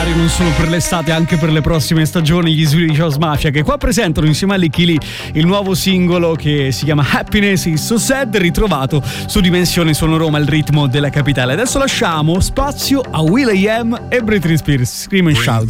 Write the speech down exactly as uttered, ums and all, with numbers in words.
necessari non solo per l'estate, anche per le prossime stagioni, gli Swedish House Mafia, che qua presentano insieme a Licky Lee il nuovo singolo che si chiama Happiness is So Sad, ritrovato su Dimensione Suono Roma, il ritmo della capitale. Adesso lasciamo spazio a will I am e Britney Spears, Scream and Shout.